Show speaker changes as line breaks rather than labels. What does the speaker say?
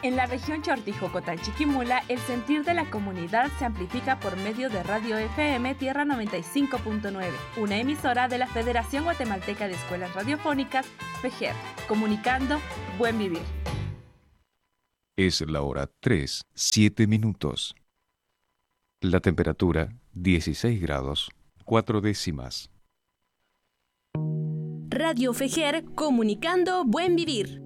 En la región Chortijocotán-Chiquimula, el sentir de la comunidad se amplifica por medio de Radio FM Tierra 95.9, una emisora de la Federación Guatemalteca de Escuelas Radiofónicas, FEGER, comunicando Buen Vivir.
Es la hora 3:07. La temperatura 16 grados 4 décimas.
Radio FEGER, comunicando Buen Vivir.